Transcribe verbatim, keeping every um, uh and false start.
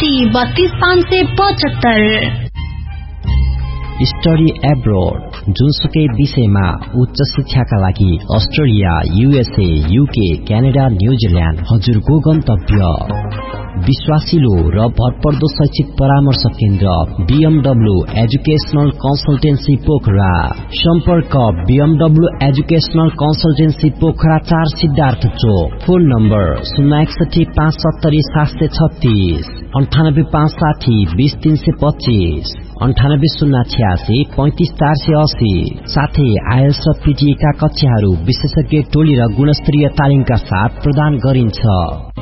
साठी बत्तीस पाँच सय पचहत्तर। स्टडी एब्रोड जुनसुकै विषयमा उच्च शिक्षाका लागि Australia, USA, UK, Canada, New Zealand हजुरको गन्तव्य। विश्वासिलो र भरपर्दो शैक्षिक परामर्श केन्द्र बीएमडब्ल्यू एजुकेशनल कन्सल्टेन्सी पोखरा। सम्पर्क बीएमडब्ल्यू एजुकेशनल कन्सल्टेन्सी पोखरा चार सिद्धार्थ चोक। फोन नम्बर शून्य एकसठी पाँच सत्तरी सात सय छत्तीस अन्ठानब्बे पाँच साठी बीस तीन सय पच्चीस अन्ठानब्बे शून्य छ्यासी पैंतिस चार सय अस्सी। साथै आइएल्स र पीटीए का कक्षाहरू विशेषज्ञ टोली र गुणस्तरीय तालिमका साथ प्रदान गरिन्छ।